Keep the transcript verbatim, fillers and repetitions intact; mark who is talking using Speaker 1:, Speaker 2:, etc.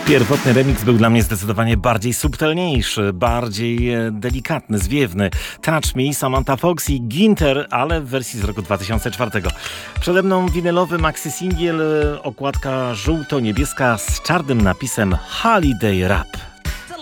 Speaker 1: Pierwotny remix był dla mnie zdecydowanie bardziej subtelniejszy, bardziej delikatny, zwiewny. Touch Me, Samantha Fox i Ginter, ale w wersji z roku dwa tysiące czwartego. Przede mną winylowy maxi singiel, okładka żółto-niebieska z czarnym napisem Holiday Rap.